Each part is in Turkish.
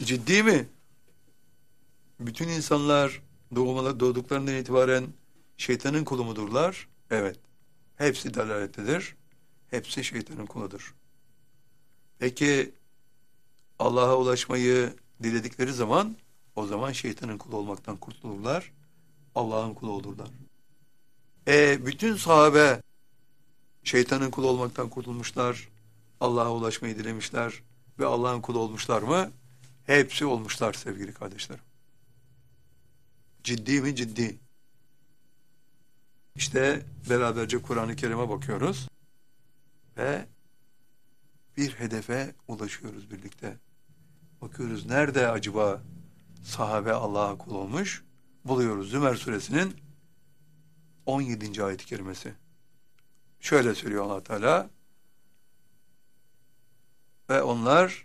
Ciddi mi? Bütün insanlar doğduklarından itibaren şeytanın kulu mudurlar? Evet. Hepsi dalalettedir. Hepsi şeytanın kuludur. Peki Allah'a ulaşmayı diledikleri zaman o zaman şeytanın kulu olmaktan kurtulurlar. Allah'ın kulu olurlar. Bütün sahabe şeytanın kulu olmaktan kurtulmuşlar. Allah'a ulaşmayı dilemişler ve Allah'ın kulu olmuşlar mı? Hepsi olmuşlar sevgili kardeşlerim. Ciddi mi? Ciddi. İşte beraberce Kur'an-ı Kerim'e bakıyoruz ve bir hedefe ulaşıyoruz birlikte. Bakıyoruz nerede acaba sahabe Allah'a kul olmuş? Buluyoruz Zümer suresinin 17. ayet-i kerimesi. Şöyle söylüyor Allah Teala: ve onlar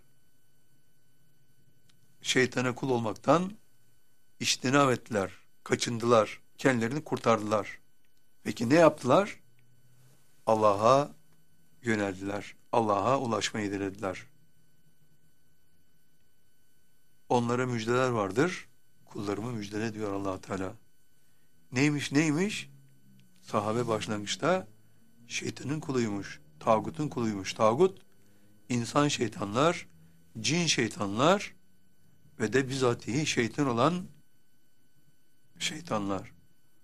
şeytana kul olmaktan içtinab ettiler, kaçındılar, kendilerini kurtardılar. Peki ne yaptılar? Allah'a yöneldiler, Allah'a ulaşmayı dilediler. Onlara müjdeler vardır, kullarımı müjdele diyor Allah Teala. Neymiş? Sahabe başlangıçta şeytanın kuluymuş, tağutun kuluymuş. Tağut, insan şeytanlar, cin şeytanlar ve de bizatihi şeytan olan şeytanlar.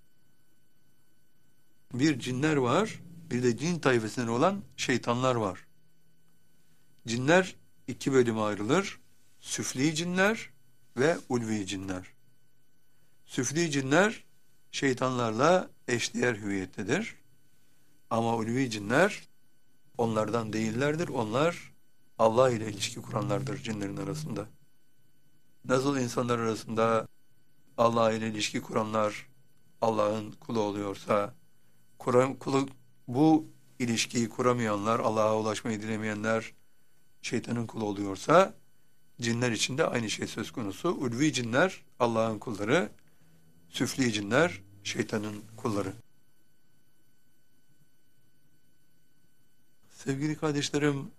Bir cinler var, bir de cin tayfasından olan şeytanlar var. Cinler iki bölüme ayrılır. Süfli cinler ve ulvi cinler. Süfli cinler şeytanlarla eşdeğer hüviyettedir. Ama ulvi cinler onlardan değillerdir. Onlar Allah ile ilişki kuranlardır cinlerin arasında. Nasıl insanlar arasında Allah ile ilişki kuranlar Allah'ın kulu oluyorsa, bu ilişkiyi kuramayanlar, Allah'a ulaşmayı dilemeyenler şeytanın kulu oluyorsa, cinler için de aynı şey söz konusu. Ulvi cinler Allah'ın kulları, süfli cinler şeytanın kulları. Sevgili kardeşlerim,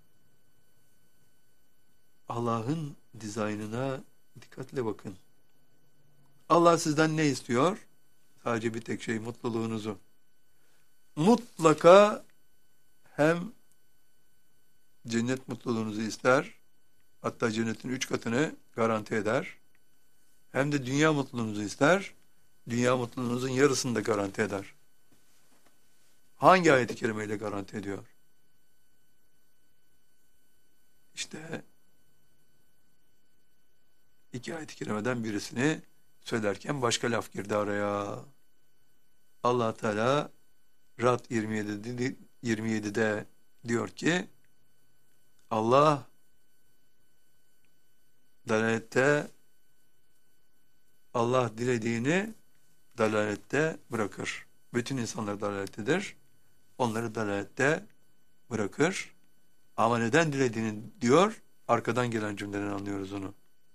Allah'ın dizaynına dikkatle bakın. Allah sizden ne istiyor? Sadece bir tek şey, mutluluğunuzu. Mutlaka hem cennet mutluluğunuzu ister, hatta cennetin 3 katını garanti eder. Hem de dünya mutluluğunuzu ister, dünya mutluluğunuzun yarısını da garanti eder. Hangi ayet-i kerimeyle garanti ediyor? İşte iki ayet-i kerimeden birisini söylerken başka laf girdi araya. Allah Teala Rad 27'de diyor ki, Allah dalalette, Allah dilediğini dalalette bırakır. Bütün insanlar dalalettedir. Onları dalalette bırakır. Ama neden dilediğini diyor, arkadan gelen cümleden anlıyoruz onu.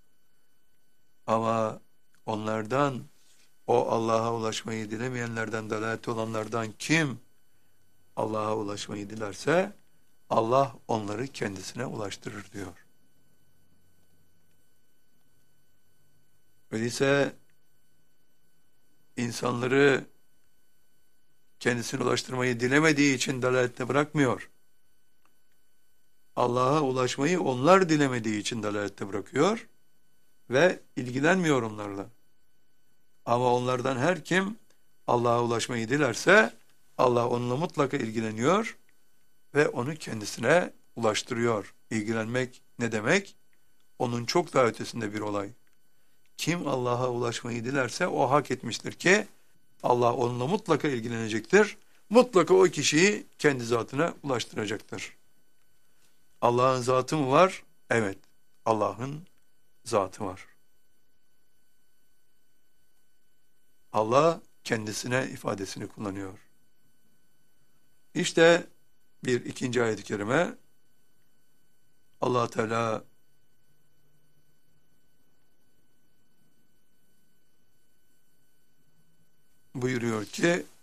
Ama onlardan, o Allah'a ulaşmayı dilemeyenlerden, dalalette olanlardan kim Allah'a ulaşmayı dilerse, Allah onları kendisine ulaştırır diyor. Öyleyse insanları kendisine ulaştırmayı dilemediği için dalalette bırakmıyor. Allah'a ulaşmayı onlar dilemediği için dalalette bırakıyor ve ilgilenmiyor onlarla. Ama onlardan her kim Allah'a ulaşmayı dilerse Allah onunla mutlaka ilgileniyor ve onu kendisine ulaştırıyor. İlgilenmek ne demek? Onun çok daha ötesinde bir olay. Kim Allah'a ulaşmayı dilerse o hak etmiştir ki Allah onunla mutlaka ilgilenecektir. Mutlaka o kişiyi kendi zatına ulaştıracaktır. Allah'ın zatı mı var? Evet, Allah'ın zatı var. Allah kendisine ifadesini kullanıyor. İşte bir ikinci ayet-i kerime, Allah Teala buyuruyor ki,